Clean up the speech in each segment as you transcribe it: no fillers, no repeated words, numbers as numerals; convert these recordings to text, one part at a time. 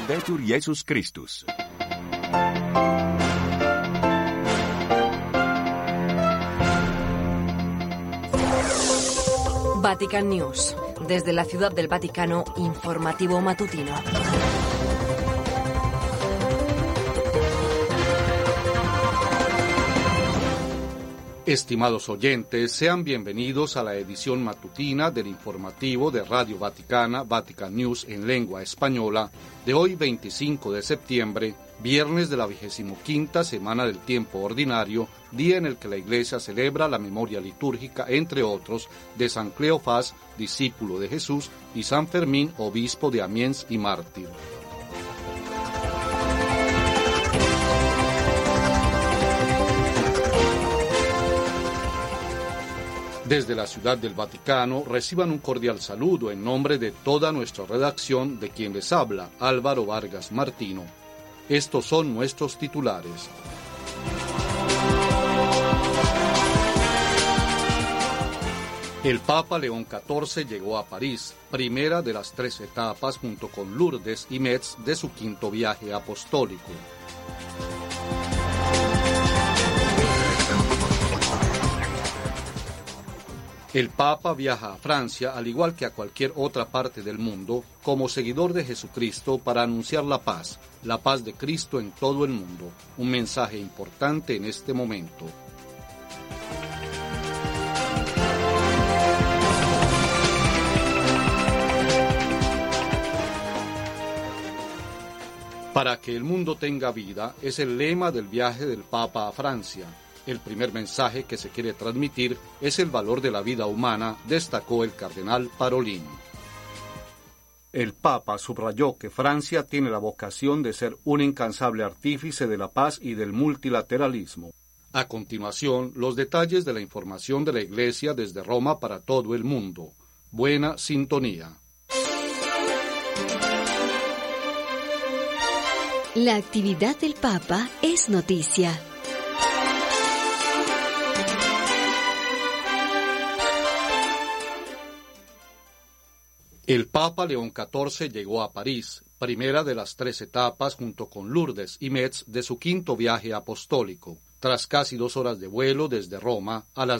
Laudetur Jesus Christus. Vatican News. Desde la Ciudad del Vaticano, informativo matutino. Estimados oyentes, sean bienvenidos a la edición matutina del informativo de Radio Vaticana, Vatican News en lengua española, de hoy 25 de septiembre, viernes de la 25ª semana del tiempo ordinario, día en el que la Iglesia celebra la memoria litúrgica, entre otros, de San Cleofás, discípulo de Jesús, y San Fermín, obispo de Amiens y mártir. Desde la Ciudad del Vaticano reciban un cordial saludo en nombre de toda nuestra redacción, de quien les habla Álvaro Vargas Martino. Estos son nuestros titulares. El Papa León XIV llegó a París, primera de las 3 etapas junto con Lourdes y Metz de su quinto viaje apostólico. El Papa viaja a Francia, al igual que a cualquier otra parte del mundo, como seguidor de Jesucristo para anunciar la paz de Cristo en todo el mundo, un mensaje importante en este momento. Para que el mundo tenga vida es el lema del viaje del Papa a Francia. El primer mensaje que se quiere transmitir es el valor de la vida humana, destacó el cardenal Parolin. El Papa subrayó que Francia tiene la vocación de ser un incansable artífice de la paz y del multilateralismo. A continuación, los detalles de la información de la Iglesia desde Roma para todo el mundo. Buena sintonía. La actividad del Papa es noticia. El Papa León XIV llegó a París, primera de las 3 etapas junto con Lourdes y Metz de su quinto viaje apostólico. Tras casi 2 horas de vuelo desde Roma, a las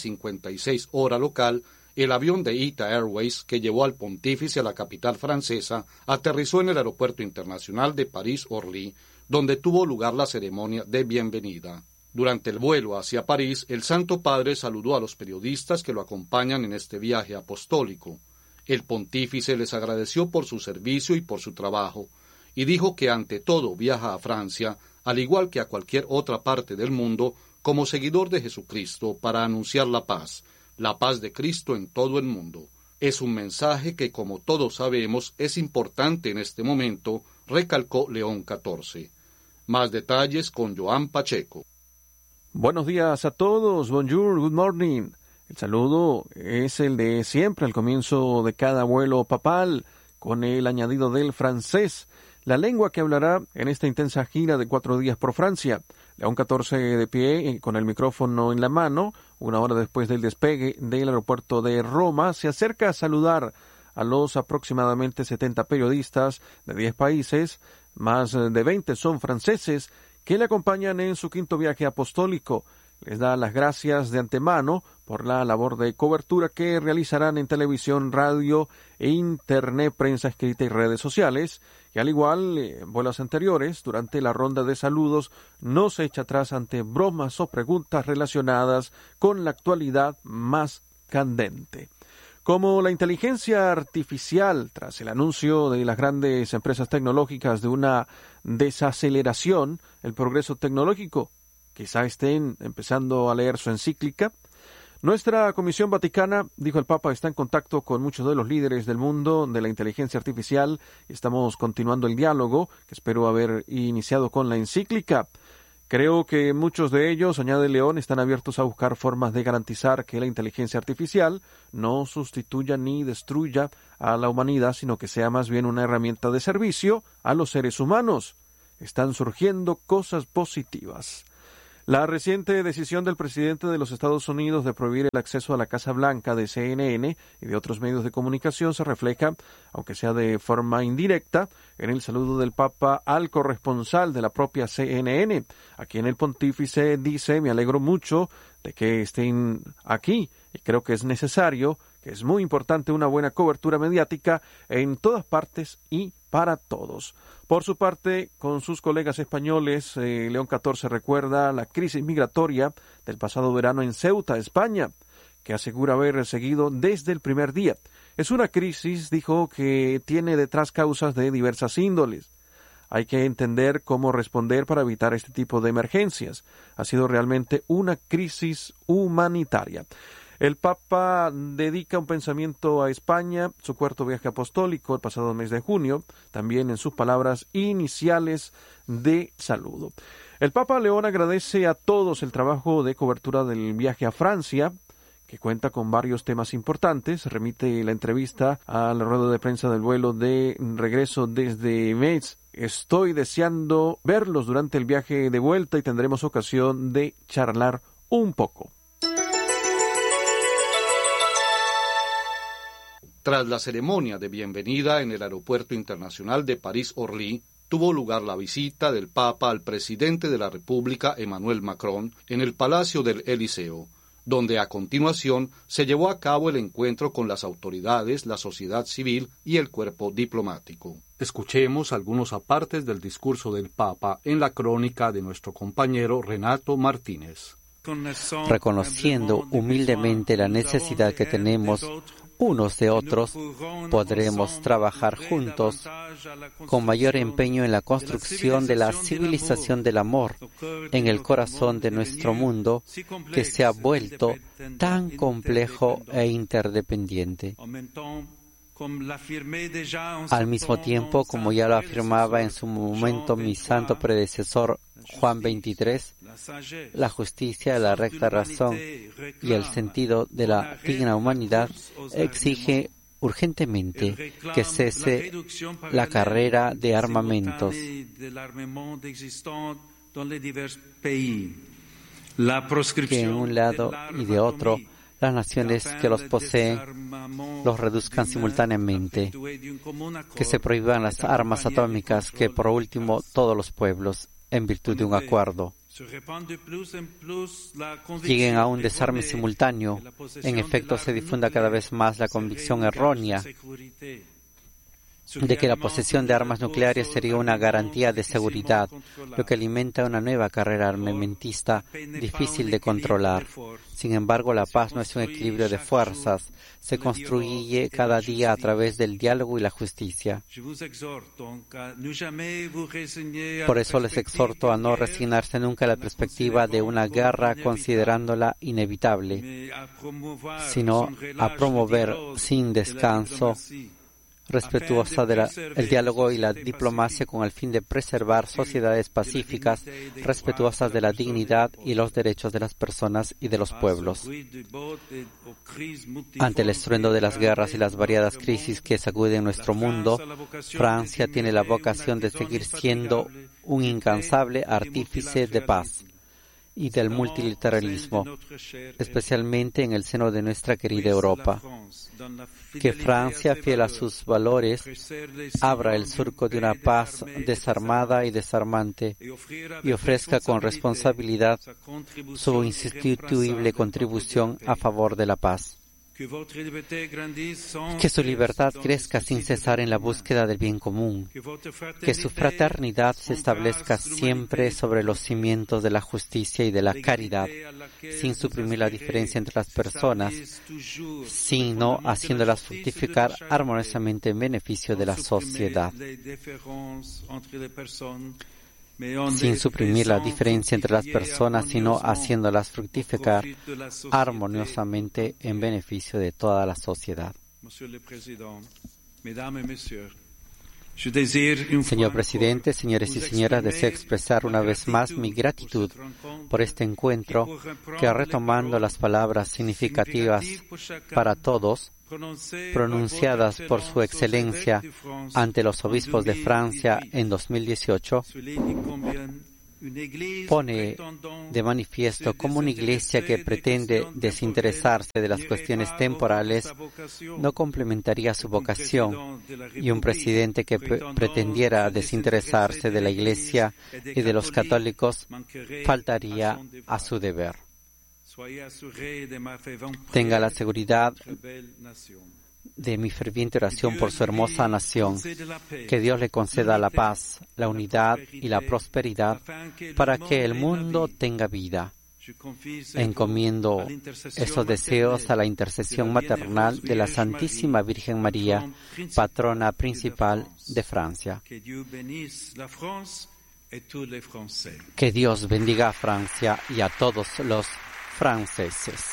9:56 hora local, el avión de ITA Airways que llevó al pontífice a la capital francesa aterrizó en el aeropuerto internacional de París-Orly, donde tuvo lugar la ceremonia de bienvenida. Durante el vuelo hacia París, el Santo Padre saludó a los periodistas que lo acompañan en este viaje apostólico. El pontífice les agradeció por su servicio y por su trabajo, y dijo que ante todo viaja a Francia, al igual que a cualquier otra parte del mundo, como seguidor de Jesucristo para anunciar la paz de Cristo en todo el mundo. Es un mensaje que, como todos sabemos, es importante en este momento, recalcó León XIV. Más detalles con Joan Pacheco. Buenos días a todos, bonjour, good morning. El saludo es el de siempre al comienzo de cada vuelo papal, con el añadido del francés, la lengua que hablará en esta intensa gira de 4 días por Francia. León XIV de pie, con el micrófono en la mano, 1 hora después del despegue del aeropuerto de Roma, se acerca a saludar a los aproximadamente 70 periodistas de 10 países, más de 20 son franceses, que le acompañan en su quinto viaje apostólico. Les da las gracias de antemano por la labor de cobertura que realizarán en televisión, radio e internet, prensa escrita y redes sociales, y al igual en vuelos anteriores, durante la ronda de saludos no se echa atrás ante bromas o preguntas relacionadas con la actualidad más candente. Como la inteligencia artificial, tras el anuncio de las grandes empresas tecnológicas de una desaceleración, el progreso tecnológico, quizá estén empezando a leer su encíclica. Nuestra Comisión Vaticana, dijo el Papa, está en contacto con muchos de los líderes del mundo de la inteligencia artificial. Estamos continuando el diálogo, que espero haber iniciado con la encíclica. Creo que muchos de ellos, añade León, están abiertos a buscar formas de garantizar que la inteligencia artificial no sustituya ni destruya a la humanidad, sino que sea más bien una herramienta de servicio a los seres humanos. Están surgiendo cosas positivas. La reciente decisión del presidente de los Estados Unidos de prohibir el acceso a la Casa Blanca de CNN y de otros medios de comunicación se refleja, aunque sea de forma indirecta, en el saludo del Papa al corresponsal de la propia CNN, a quien el pontífice dice: me alegro mucho de que estén aquí y creo que es necesario, que es muy importante una buena cobertura mediática en todas partes y para todos. Por su parte, con sus colegas españoles, León XIV recuerda la crisis migratoria del pasado verano en Ceuta, España, que asegura haber seguido desde el primer día. Es una crisis, dijo, que tiene detrás causas de diversas índoles. Hay que entender cómo responder para evitar este tipo de emergencias. Ha sido realmente una crisis humanitaria. El Papa dedica un pensamiento a España, su cuarto viaje apostólico el pasado mes de junio, también en sus palabras iniciales de saludo. El Papa León agradece a todos el trabajo de cobertura del viaje a Francia, que cuenta con varios temas importantes. Remite la entrevista a la rueda de prensa del vuelo de regreso desde Metz. Estoy deseando verlos durante el viaje de vuelta y tendremos ocasión de charlar un poco. Tras la ceremonia de bienvenida en el Aeropuerto Internacional de París-Orly, tuvo lugar la visita del Papa al presidente de la República, Emmanuel Macron, en el Palacio del Eliseo, donde a continuación se llevó a cabo el encuentro con las autoridades, la sociedad civil y el cuerpo diplomático. Escuchemos algunos apartes del discurso del Papa en la crónica de nuestro compañero Renato Martínez. Reconociendo humildemente la necesidad que tenemos unos de otros, podremos trabajar juntos con mayor empeño en la construcción de la civilización del amor en el corazón de nuestro mundo, que se ha vuelto tan complejo e interdependiente. Al mismo tiempo, como ya lo afirmaba en su momento mi santo predecesor Juan XXIII, la justicia, la recta razón y el sentido de la digna humanidad exige urgentemente que cese la carrera de armamentos. Que en un lado y de otro las naciones que los poseen los reduzcan simultáneamente, que se prohíban las armas atómicas, que por último todos los pueblos, en virtud de un acuerdo, lleguen a un desarme simultáneo. En efecto, se difunda cada vez más la convicción errónea de que la posesión de armas nucleares sería una garantía de seguridad, lo que alimenta una nueva carrera armamentista difícil de controlar. Sin embargo, la paz no es un equilibrio de fuerzas, se construye cada día a través del diálogo y la justicia. Por eso les exhorto a no resignarse nunca a la perspectiva de una guerra considerándola inevitable, sino a promover sin descanso respetuosa del diálogo y la diplomacia con el fin de preservar sociedades pacíficas, respetuosas de la dignidad y los derechos de las personas y de los pueblos. Ante el estruendo de las guerras y las variadas crisis que sacuden nuestro mundo, Francia tiene la vocación de seguir siendo un incansable artífice de paz y del multilateralismo, especialmente en el seno de nuestra querida Europa. Que Francia, fiel a sus valores, abra el surco de una paz desarmada y desarmante y ofrezca con responsabilidad su insustituible contribución a favor de la paz. Que su libertad crezca sin cesar en la búsqueda del bien común. Que su fraternidad se establezca siempre sobre los cimientos de la justicia y de la caridad, sin suprimir la diferencia entre las personas, sino haciéndolas fructificar armoniosamente en beneficio de la sociedad. Sin suprimir la diferencia entre las personas, sino haciéndolas fructificar armoniosamente en beneficio de toda la sociedad. Señor Presidente, señores y señoras, deseo expresar una vez más mi gratitud por este encuentro que, retomando las palabras significativas para todos, pronunciadas por Su Excelencia ante los obispos de Francia en 2018, pone de manifiesto cómo una iglesia que pretende desinteresarse de las cuestiones temporales no complementaría su vocación, y un presidente que pretendiera desinteresarse de la iglesia y de los católicos faltaría a su deber. Tenga la seguridad de mi ferviente oración por su hermosa nación, que Dios le conceda la paz, la unidad y la prosperidad para que el mundo tenga vida. Encomiendo esos deseos a la intercesión maternal de la Santísima Virgen María, patrona principal de Francia. Que Dios bendiga a Francia y a todos los franceses.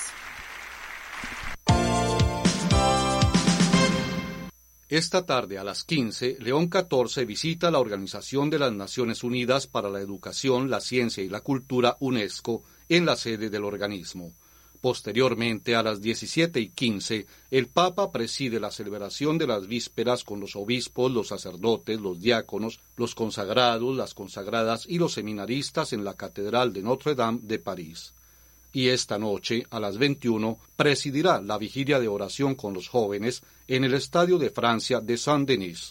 Esta tarde a las 15, León XIV visita la Organización de las Naciones Unidas para la Educación, la Ciencia y la Cultura, UNESCO, en la sede del organismo. Posteriormente, a las 17:15, el Papa preside la celebración de las vísperas con los obispos, los sacerdotes, los diáconos, los consagrados, las consagradas y los seminaristas en la Catedral de Notre Dame de París. Y esta noche, a las 21, presidirá la vigilia de oración con los jóvenes en el Estadio de Francia de Saint-Denis.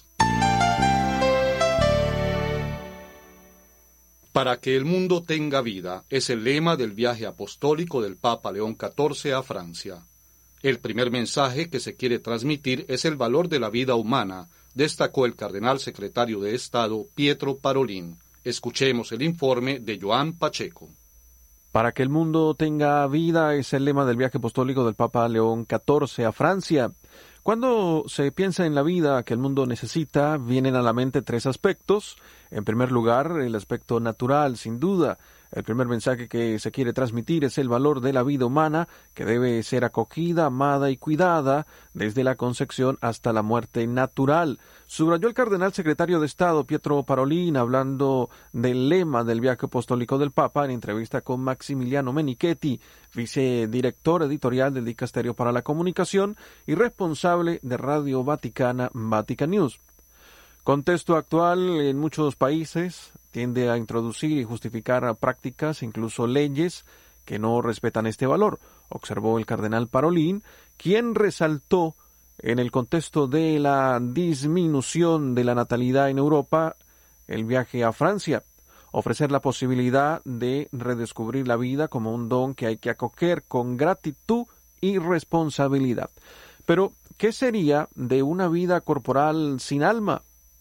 Para que el mundo tenga vida es el lema del viaje apostólico del Papa León XIV a Francia. El primer mensaje que se quiere transmitir es el valor de la vida humana, destacó el cardenal secretario de Estado Pietro Parolin. Escuchemos el informe de Joan Pacheco. Para que el mundo tenga vida es el lema del viaje apostólico del Papa León XIV a Francia. Cuando se piensa en la vida que el mundo necesita, vienen a la mente tres aspectos. En primer lugar, el aspecto natural, sin duda. El primer mensaje que se quiere transmitir es el valor de la vida humana, que debe ser acogida, amada y cuidada desde la concepción hasta la muerte natural. Subrayó el cardenal secretario de Estado Pietro Parolin hablando del lema del viaje apostólico del Papa en entrevista con Maximiliano Menichetti, vicedirector editorial del Dicasterio para la Comunicación y responsable de Radio Vaticana Vatican News. Contexto actual en muchos países tiende a introducir y justificar prácticas, incluso leyes, que no respetan este valor, observó el cardenal Parolin, quien resaltó en el contexto de la disminución de la natalidad en Europa el viaje a Francia, ofrecer la posibilidad de redescubrir la vida como un don que hay que acoger con gratitud y responsabilidad. Pero, ¿qué sería de una vida corporal sin alma?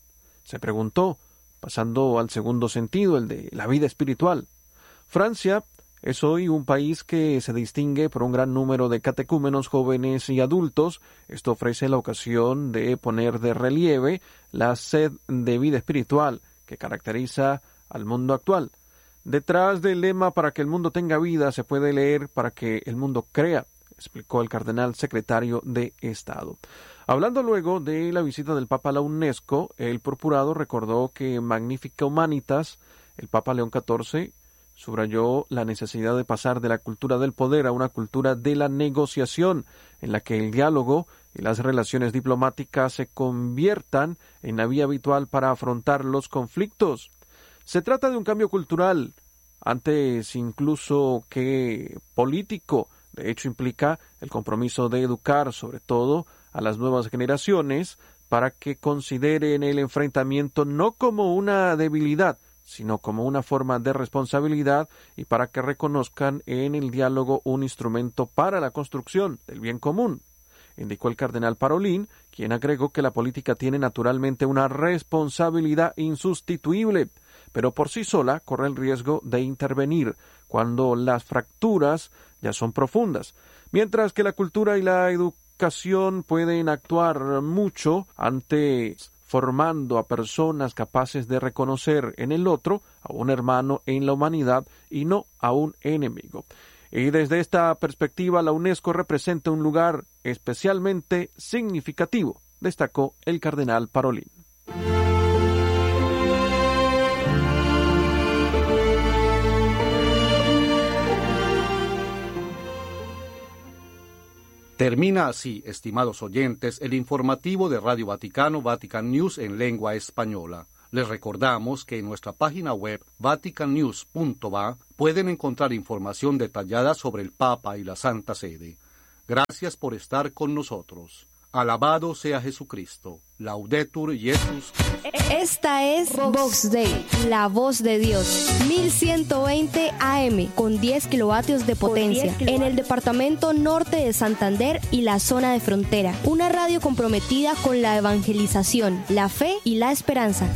Se preguntó, pasando al segundo sentido, el de la vida espiritual. Francia es hoy un país que se distingue por un gran número de catecúmenos jóvenes y adultos. Esto ofrece la ocasión de poner de relieve la sed de vida espiritual que caracteriza al mundo actual. Detrás del lema para que el mundo tenga vida se puede leer para que el mundo crea, explicó el cardenal secretario de Estado. Hablando luego de la visita del Papa a la UNESCO, el purpurado recordó que Magnificat Humanitas, el Papa León XIV, subrayó la necesidad de pasar de la cultura del poder a una cultura de la negociación, en la que el diálogo y las relaciones diplomáticas se conviertan en la vía habitual para afrontar los conflictos. Se trata de un cambio cultural, antes incluso que político. De hecho, implica el compromiso de educar, sobre todo, a las nuevas generaciones para que consideren el enfrentamiento no como una debilidad, sino como una forma de responsabilidad y para que reconozcan en el diálogo un instrumento para la construcción del bien común, indicó el cardenal Parolin, quien agregó que la política tiene naturalmente una responsabilidad insustituible, pero por sí sola corre el riesgo de intervenir cuando las fracturas ya son profundas, mientras que la cultura y la educación pueden actuar mucho antes formando a personas capaces de reconocer en el otro a un hermano en la humanidad y no a un enemigo. Y desde esta perspectiva la UNESCO representa un lugar especialmente significativo, destacó el cardenal Parolin. Termina así, estimados oyentes, el informativo de Radio Vaticano Vatican News en lengua española. Les recordamos que en nuestra página web vaticannews.va pueden encontrar información detallada sobre el Papa y la Santa Sede. Gracias por estar con nosotros. Alabado sea Jesucristo. Laudetur Jesus. Esta es Vox Dei, la voz de Dios. 1120 AM con 10 kilovatios de potencia en el departamento norte de Santander y la zona de frontera. Una radio comprometida con la evangelización, la fe y la esperanza.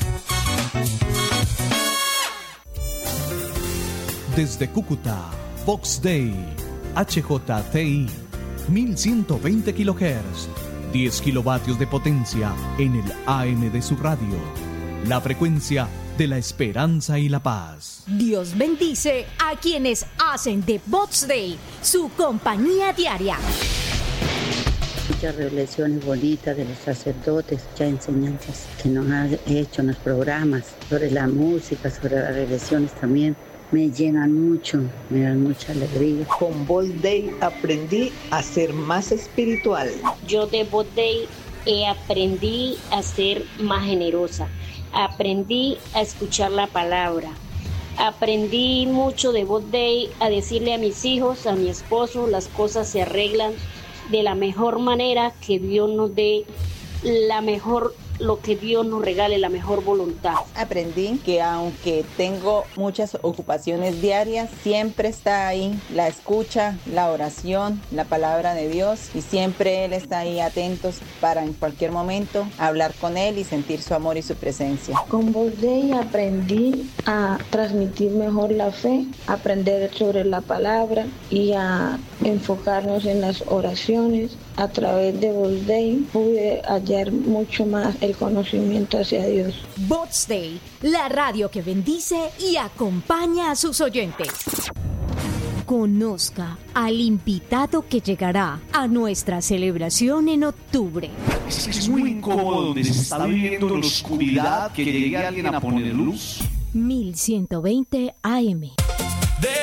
Desde Cúcuta, Vox Dei, HJTI, 1120 kHz. 10 kilovatios de potencia en el AM de su radio. La frecuencia de la esperanza y la paz. Dios bendice a quienes hacen de Vox Dei su compañía diaria. Muchas revelaciones bonitas de los sacerdotes, muchas enseñanzas que nos han hecho en los programas, sobre la música, sobre las revelaciones también. Me llenan mucho, me dan mucha alegría. Con Vox Dei aprendí a ser más espiritual. Yo de Vox Dei aprendí a ser más generosa. Aprendí a escuchar la palabra. Aprendí mucho de Vox Dei a decirle a mis hijos, a mi esposo, las cosas se arreglan de la mejor manera, que Dios nos dé lo que Dios nos regale, la mejor voluntad. Aprendí que aunque tengo muchas ocupaciones diarias, siempre está ahí la escucha, la oración, la palabra de Dios, y siempre Él está ahí atentos para en cualquier momento hablar con Él y sentir su amor y su presencia. Con Vox Dei aprendí a transmitir mejor la fe, aprender sobre la palabra y a enfocarnos en las oraciones. A través de Vox Dei pude hallar mucho más el conocimiento hacia Dios. Vox Dei, la radio que bendice y acompaña a sus oyentes. Conozca al invitado que llegará a nuestra celebración en octubre. Es muy incómodo donde se está viviendo en la oscuridad que llegue alguien a poner luz. 1120 AM.